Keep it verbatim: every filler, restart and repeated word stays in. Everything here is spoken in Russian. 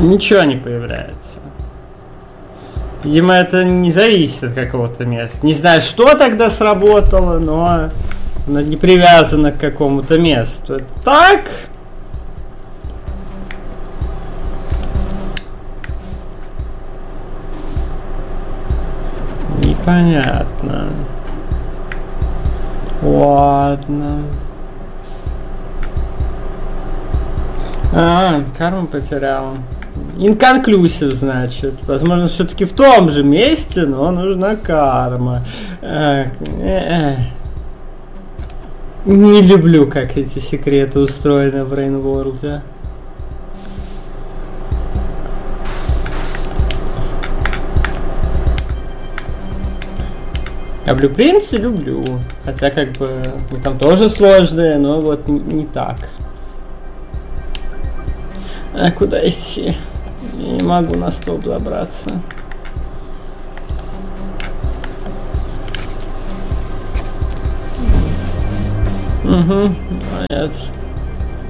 Ничего не появляется. Видимо, это не зависит от какого-то места. Не знаю, что тогда сработало, но оно не привязано к какому-то месту. Так? Непонятно. Ладно. А, карму потерял. Inconclusive, значит. Возможно, все-таки в том же месте, но нужна карма. А, э-э. Не люблю, как эти секреты устроены в Rainworld. А блюпринты люблю. Хотя, как бы, ну, там тоже сложные, но вот не, не так. А куда идти? Я не могу на стоп забраться. Угу, молодец.